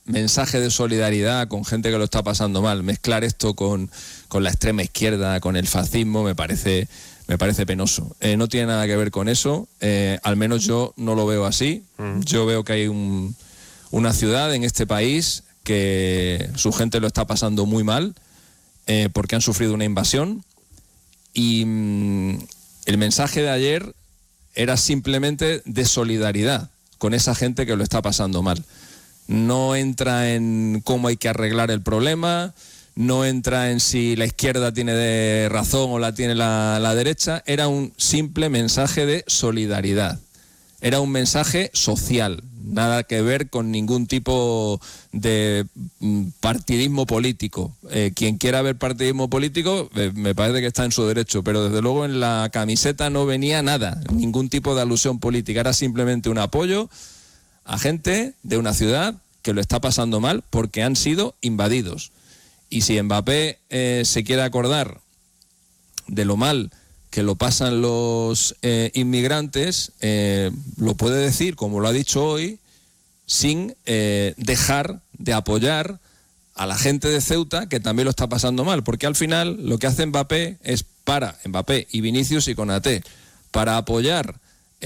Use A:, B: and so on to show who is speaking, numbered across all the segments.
A: mensaje de solidaridad con gente que lo está pasando mal. Mezclar esto con la extrema izquierda, con el fascismo, me parece penoso. No tiene nada que ver con eso, al menos yo no lo veo así. Yo veo que hay una ciudad en este país que su gente lo está pasando muy mal, porque han sufrido una invasión, y el mensaje de ayer era simplemente de solidaridad con esa gente que lo está pasando mal. No entra en cómo hay que arreglar el problema, no entra en si la izquierda tiene razón o la tiene la derecha. Era un simple mensaje de solidaridad. Era un mensaje social, nada que ver con ningún tipo de partidismo político. Quien quiera ver partidismo político, me parece que está en su derecho, pero desde luego en la camiseta no venía nada, ningún tipo de alusión política. Era simplemente un apoyo a gente de una ciudad que lo está pasando mal porque han sido invadidos. Y si Mbappé se quiere acordar de lo mal que lo pasan los inmigrantes, lo puede decir, como lo ha dicho hoy, sin dejar de apoyar a la gente de Ceuta, que también lo está pasando mal, porque al final lo que hace Mbappé es, para Mbappé y Vinicius y Konaté, para apoyar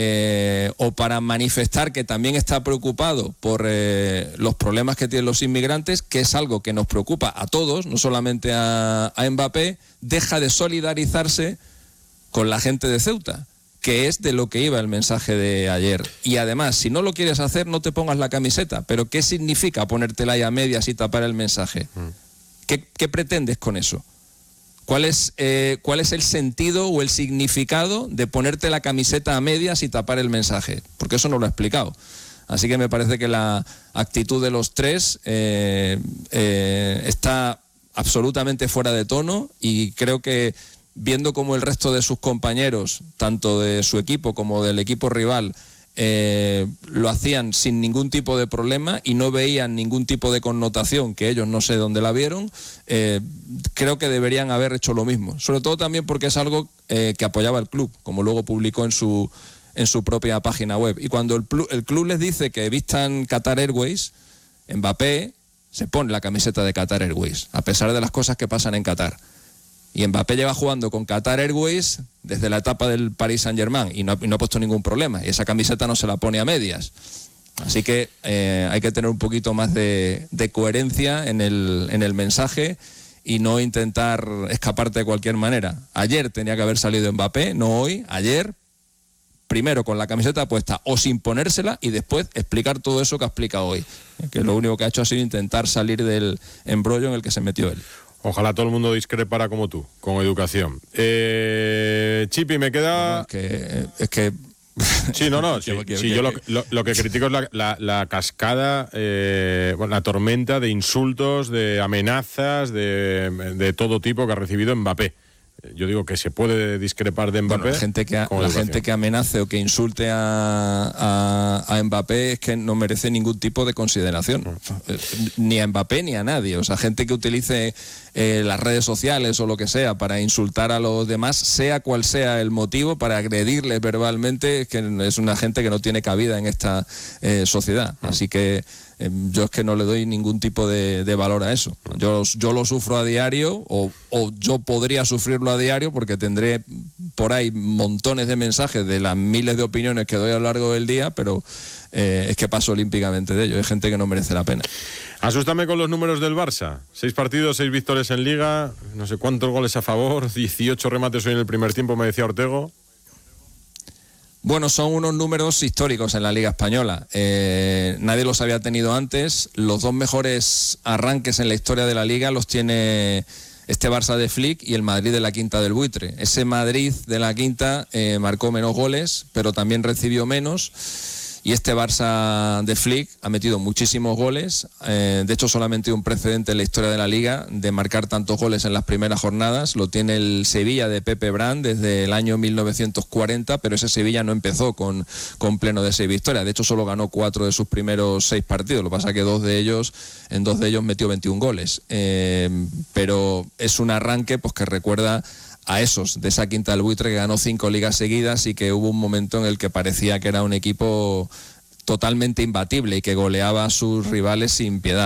A: o para manifestar que también está preocupado por los problemas que tienen los inmigrantes, que es algo que nos preocupa a todos, no solamente a Mbappé, deja de solidarizarse con la gente de Ceuta, que es de lo que iba el mensaje de ayer. Y además, si no lo quieres hacer, no te pongas la camiseta. ¿Pero qué significa ponértela ahí a medias y tapar el mensaje? ¿Qué pretendes con eso? ¿Cuál es el sentido o el significado de ponerte la camiseta a medias y tapar el mensaje? Porque eso no lo ha explicado. Así que me parece que la actitud de los tres está absolutamente fuera de tono, y creo que, viendo cómo el resto de sus compañeros, tanto de su equipo como del equipo rival, lo hacían sin ningún tipo de problema y no veían ningún tipo de connotación, que ellos no sé dónde la vieron, creo que deberían haber hecho lo mismo. Sobre todo también porque es algo que apoyaba el club, como luego publicó en su propia página web. Y cuando el club les dice que vistan Qatar Airways, Mbappé se pone la camiseta de Qatar Airways, a pesar de las cosas que pasan en Qatar. Y Mbappé lleva jugando con Qatar Airways desde la etapa del Paris Saint-Germain y no ha puesto ningún problema. Y esa camiseta no se la pone a medias. Así que hay que tener un poquito más de coherencia en el mensaje y no intentar escaparte de cualquier manera. Ayer tenía que haber salido Mbappé, no hoy, ayer, primero con la camiseta puesta o sin ponérsela, y después explicar todo eso que ha explicado hoy. Que lo único que ha hecho ha sido intentar salir del embrollo en el que se metió él.
B: Ojalá todo el mundo discrepara como tú, con educación. Chipi, me queda...
A: Bueno, es que...
B: Sí, no. Sí, yo lo que critico es la cascada, la tormenta de insultos, de amenazas, de todo tipo que ha recibido Mbappé. Yo digo que se puede discrepar de Mbappé.
A: Bueno, la gente que amenace o que insulte a Mbappé es que no merece ningún tipo de consideración. Ni a Mbappé ni a nadie. O sea, gente que utilice las redes sociales o lo que sea para insultar a los demás, sea cual sea el motivo, para agredirles verbalmente, es que es una gente que no tiene cabida en esta sociedad. Así que yo es que no le doy ningún tipo de valor a eso. Yo lo sufro a diario, o yo podría sufrirlo a diario, porque tendré por ahí montones de mensajes de las miles de opiniones que doy a lo largo del día, pero es que paso olímpicamente de ello. Hay gente que no merece la pena.
B: Asústame con los números del Barça. 6 partidos, 6 victorias en Liga, no sé cuántos goles a favor, 18 remates hoy en el primer tiempo, me decía Ortego.
A: Bueno, son unos números históricos en la Liga Española. Nadie los había tenido antes. Los 2 mejores arranques en la historia de la Liga los tiene este Barça de Flick y el Madrid de la Quinta del Buitre. Ese Madrid de la Quinta marcó menos goles, pero también recibió menos. Y este Barça de Flick ha metido muchísimos goles. De hecho, solamente un precedente en la historia de la Liga de marcar tantos goles en las primeras jornadas. Lo tiene el Sevilla de Pepe Brand desde el año 1940, pero ese Sevilla no empezó con pleno de 6 victorias. De hecho, solo ganó 4 de sus primeros 6 partidos. Lo que pasa es que en 2 de ellos metió 21 goles. Pero es un arranque pues que recuerda a esos de esa Quinta del Buitre, que ganó 5 ligas seguidas y que hubo un momento en el que parecía que era un equipo totalmente imbatible y que goleaba a sus rivales sin piedad.